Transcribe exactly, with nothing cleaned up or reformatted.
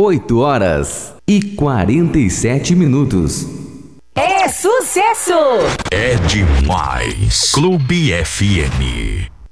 oito horas e quarenta e sete minutos. É sucesso! É demais. Clube F M.